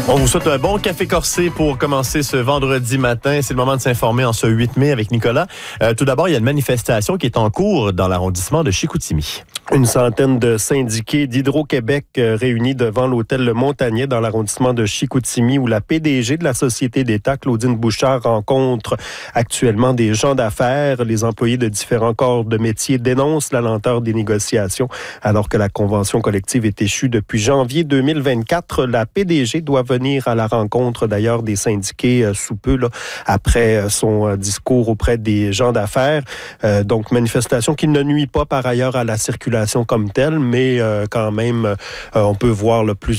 On vous souhaite un bon café corsé pour commencer ce vendredi matin. C'est le moment de s'informer en ce 8 mai avec Nicolas. Tout d'abord, il y a une manifestation qui est en cours dans l'arrondissement de Chicoutimi. Une centaine de syndiqués d'Hydro-Québec réunis devant l'hôtel Le Montagnet dans l'arrondissement de Chicoutimi où la PDG de la Société d'État, Claudine Bouchard, rencontre actuellement des gens d'affaires. Les employés de différents corps de métier dénoncent la lenteur des négociations alors que la convention collective est échue depuis janvier 2024. La PDG doit venir à la rencontre d'ailleurs des syndiqués sous peu là, après son discours auprès des gens d'affaires. Donc manifestation qui ne nuit pas par ailleurs à la circulation comme telle, mais quand même on peut voir le plus